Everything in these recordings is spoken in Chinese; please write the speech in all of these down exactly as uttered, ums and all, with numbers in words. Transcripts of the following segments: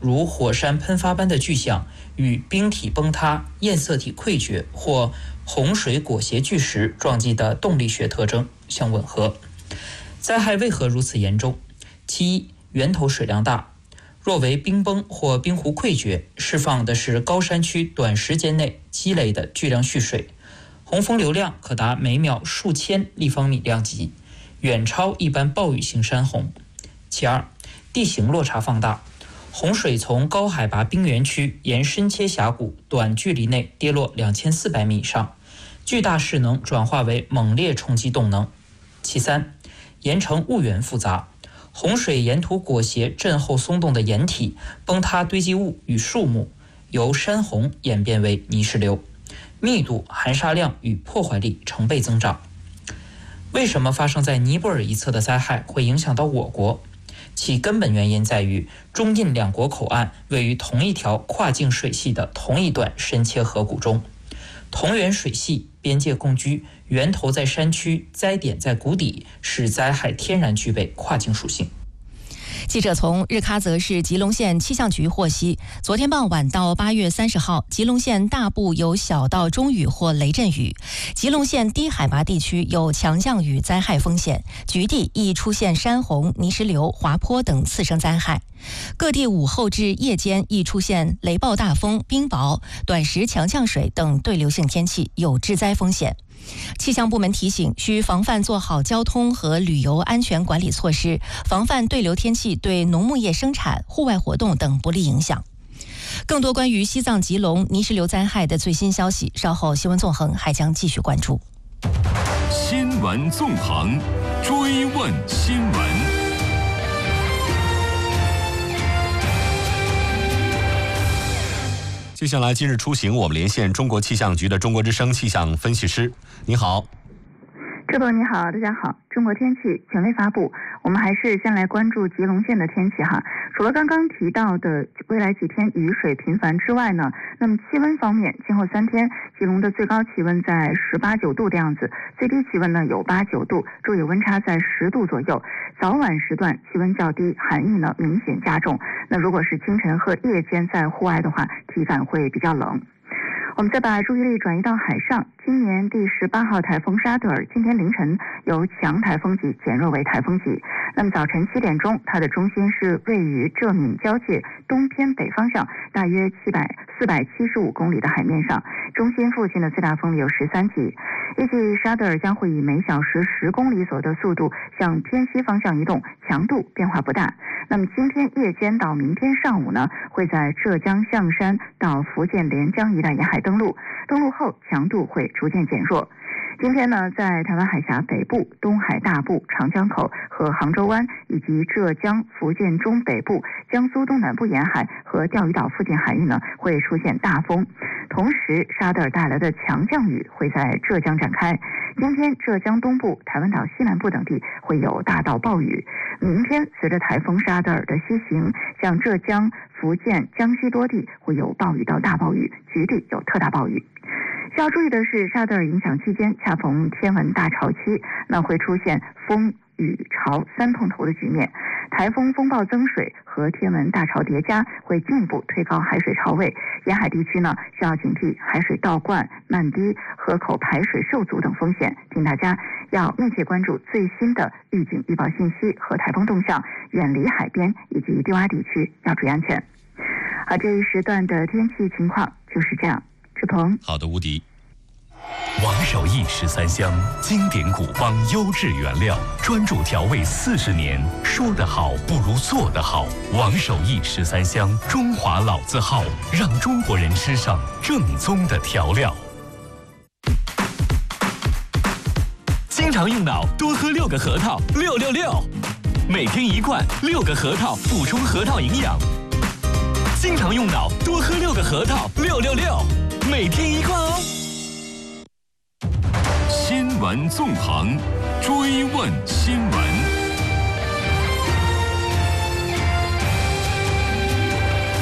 如火山喷发般的巨象与冰体崩塌、焰色体溃决或洪水裹挟巨石撞击的动力学特征相吻合。灾害为何如此严重？其一，源头水量大。若为冰崩或冰湖溃决，释放的是高山区短时间内积累的巨量蓄水，洪峰流量可达每秒数千立方米量级，远超一般暴雨性山洪。其二，地形落差放大，洪水从高海拔冰原区沿深切峡谷短距离内跌落两千四百米以上，巨大势能转化为猛烈冲击动能。其三，岩层物源复杂，洪水沿途裹挟震后松动的岩体、崩塌堆积物与树木，由山洪演变为泥石流，密度、含沙量与破坏力成倍增长。为什么发生在尼泊尔一侧的灾害会影响到我国？其根本原因在于中印两国口岸位于同一条跨境水系的同一段深切河谷中，同源水系，边界共居，源头在山区，灾点在谷底，使灾害天然具备跨境属性。 记者从日喀则市吉隆县气象局获悉，昨天傍晚到八月三十号，吉隆县大部有小到中雨或雷阵雨，吉隆县低海拔地区有强降雨灾害风险，局地易出现山洪、泥石流、滑坡等次生灾害。各地午后至夜间易出现雷暴大风、冰雹、短时强降水等对流性天气，有致灾风险。气象部门提醒，需防范做好交通和旅游安全管理措施，防范对流天气对农牧业生产、户外活动等不利影响。更多关于西藏吉隆泥石流灾害的最新消息，稍后新闻纵横还将继续关注。 新闻纵横，追问新闻。 接下来，今日出行，我们连线中国气象局的中国之声气象分析师。你好， 志鹏，你好，大家好。中国天气权威发布，我们还是先来关注吉隆县的天气哈。除了刚刚提到的未来几天雨水频繁之外呢，那么气温方面，今后三天吉隆的最高气温在十八九度的样子，最低气温呢有八九度，昼夜温差在十度左右。早晚时段气温较低，寒意呢明显加重。那如果是清晨和夜间在户外的话，体感会比较冷。我们再把注意力转移到海上，今年第十八号台风沙德尔今天凌晨由强台风级减弱为台风级。那么早晨七点钟，它的中心是位于浙闽交界东偏北方向，大约七百四百七十五公里的海面上，中心附近的最大风力有十三级。预计沙德尔将会以每小时十公里左右的速度向偏西方向移动，强度变化不大。那么今天夜间到明天上午呢，会在浙江象山到福建连江一带沿海登陆，登陆后强度会逐渐减弱。今天呢，在台湾海峡北部、东海大部、长江口和杭州湾，以及浙江、福建中北部、江苏东南部沿海和钓鱼岛附近海域呢，会出现大风。同时，沙德尔带来的强降雨会在浙江展开。今天，浙江东部、台湾岛西南部等地会有大到暴雨。明天，随着台风沙德尔的西行，像浙江、福建、江西多地会有暴雨到大暴雨，局地有特大暴雨。需要注意的是，沙德尔影响期间恰逢天文大潮期，那会出现风雨潮三碰头的局面。台风风暴增水和天文大潮叠加，会进一步推高海水潮位。沿海地区呢，需要警惕海水倒灌、漫堤、河口排水受阻等风险。请大家要密切关注最新的预警预报信息和台风动向，远离海边以及低洼地区，要注意安全。好，这一时段的天气情况就是这样。志鹏， 好的，无敌。 王守义十三香，经典古方优质原料，专注调味四十年。说得好不如做得好。王守义十三香，中华老字号，让中国人吃上正宗的调料。经常用脑，多喝六个核桃，六六六，每天一罐，六个核桃补充核桃营养。经常用脑，多喝六个核桃，六六六，每天一罐哦。新闻纵横，追问新闻。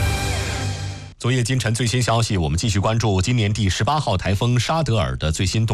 昨夜今晨最新消息，我们继续关注今年第十八号台风沙德尔的最新动向。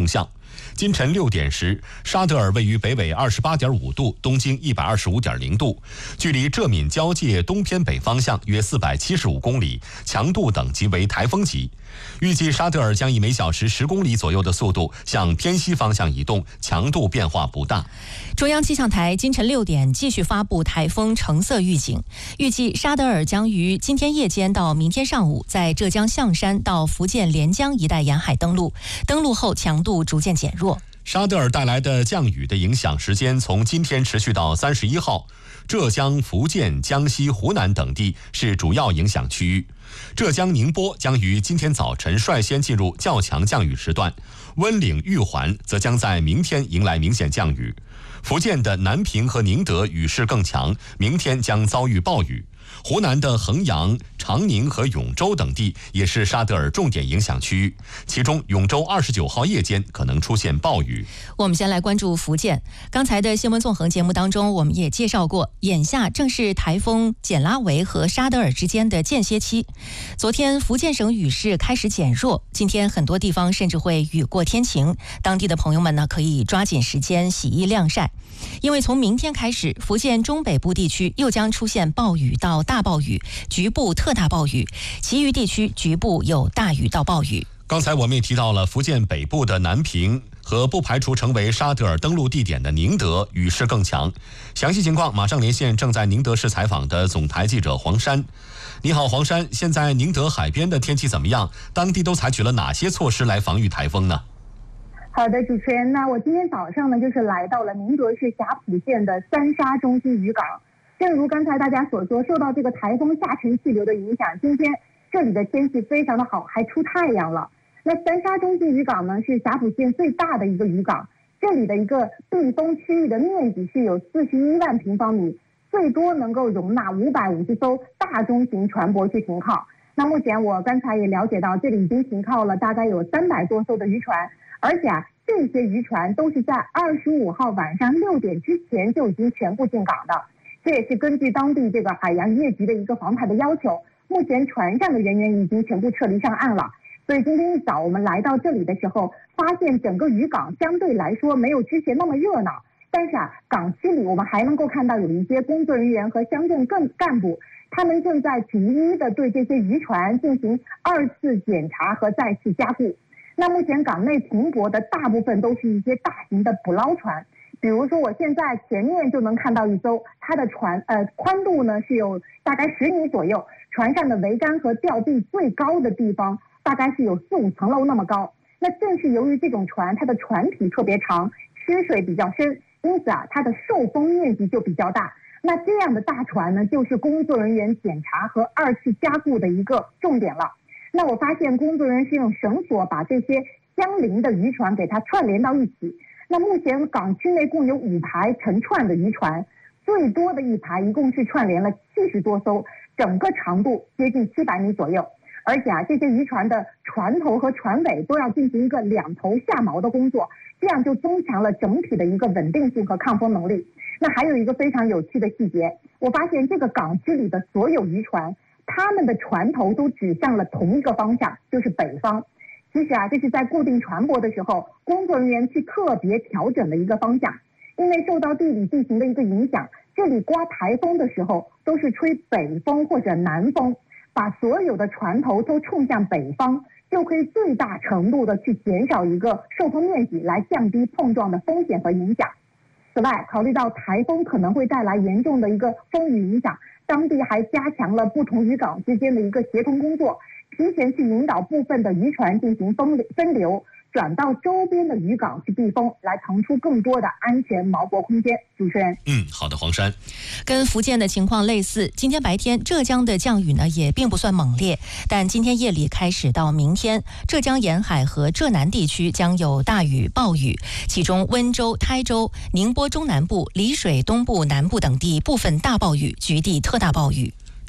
今晨六点时，沙德尔位于北纬二十八点五度，东经一百二十五点零度，距离浙闽交界东偏北方向约四百七十五公里，强度等级为台风级。预计沙德尔将以每小时十公里左右的速度向偏西方向移动，强度变化不大。 中央气象台今晨六点继续发布台风橙色预警，预计沙德尔将于今天夜间到明天上午在浙江象山到福建连江一带沿海登陆，登陆后强度逐渐减弱。 沙德尔带来的降雨的影响时间从今天持续到三十一号，浙江、福建、江西、湖南等地是主要影响区域。浙江宁波将于今天早晨率先进入较强降雨时段，温岭、玉环则将在明天迎来明显降雨。福建的南平和宁德雨势更强，明天将遭遇暴雨。湖南的衡阳、长宁和永州等地也是沙德尔重点影响区域，其中永州二十九号夜间可能出现暴雨。 我们先来关注福建。刚才的新闻纵横节目当中，我们也介绍过，眼下正是台风简拉维和沙德尔之间的间歇期。昨天福建省雨势开始减弱，今天很多地方甚至会雨过天晴，当地的朋友们呢可以抓紧时间洗衣晾晒。因为从明天开始，福建中北部地区又将出现暴雨到大暴雨，局部特大暴雨，其余地区局部有大雨到暴雨。 刚才我们也提到了福建北部的南平和不排除成为沙德尔登陆地点的宁德雨势更强。详细情况马上连线正在宁德市采访的总台记者黄山。你好，黄山，现在宁德海边的天气怎么样？当地都采取了哪些措施来防御台风呢？ 好的，主持人，那我今天早上呢，就是来到了宁德市霞浦县的三沙中心渔港。正如刚才大家所说，受到这个台风下沉气流的影响，今天这里的天气非常的好，还出太阳了。那三沙中心渔港呢，是霞浦县最大的一个渔港，这里的一个避风区域的面积是有四十一万平方米，最多能够容纳五百五十艘大中型船舶去停靠。那目前我刚才也了解到，这里已经停靠了大概有三百多艘的渔船。而且啊，这些渔船都是在二十五号晚上六点之前就已经全部进港的，这也是根据当地这个海洋渔业局的一个防台的要求。目前船上的人员已经全部撤离上岸了，所以今天一早我们来到这里的时候，发现整个渔港相对来说没有之前那么热闹，但是啊，港区里我们还能够看到有一些工作人员和乡镇干干部，他们正在逐一的对这些渔船进行二次检查和再次加固。那目前港内停泊的大部分都是一些大型的捕捞船，比如说我现在前面就能看到一艘，它的船呃宽度呢是有大概十米左右，船上的桅杆和吊臂最高的地方大概是有四五层楼那么高。那正是由于这种船它的船体特别长，吃水比较深，因此啊它的受风面积就比较大。那这样的大船呢，就是工作人员检查和二次加固的一个重点了。那我发现工作人员是用绳索把这些相邻的渔船给它串联到一起。那目前港区内共有五排成串的渔船，最多的一排一共是串联了七十多艘，整个长度接近七百米左右。而且啊，这些渔船的船头和船尾都要进行一个两头下锚的工作，这样就增强了整体的一个稳定性和抗风能力。那还有一个非常有趣的细节，我发现这个港区里的所有渔船，他们的船头都指向了同一个方向，就是北方。其实啊，这是在固定船舶的时候，工作人员去特别调整的一个方向。因为受到地理地形的一个影响，这里刮台风的时候都是吹北风或者南风，把所有的船头都冲向北方，就可以最大程度的去减少一个受风面积，来降低碰撞的风险和影响。此外，考虑到台风可能会带来严重的一个风雨影响，当地还加强了不同渔港之间的一个协同工作，提前去引导部分的渔船进行分分流，转到周边的渔港去避风，来腾出更多的安全锚泊空间。主持人， 嗯，好的，黄山。 跟福建的情况类似，今天白天浙江的降雨呢也并不算猛烈，但今天夜里开始到明天，浙江沿海和浙南地区将有大雨暴雨，其中温州、台州、宁波中南部、丽水东部南部等地部分大暴雨，局地特大暴雨。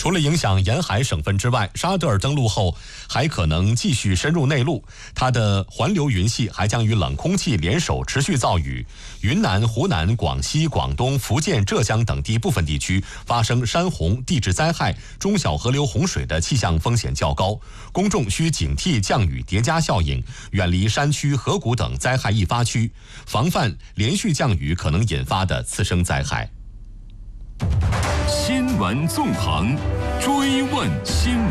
除了影响沿海省份之外，沙德尔登陆后还可能继续深入内陆。它的环流云系还将与冷空气联手持续造雨，云南、湖南、广西、广东、福建、浙江等地部分地区发生山洪、地质灾害、中小河流洪水的气象风险较高，公众需警惕降雨叠加效应，远离山区、河谷等灾害易发区，防范连续降雨可能引发的次生灾害。 新闻纵横，追问新闻。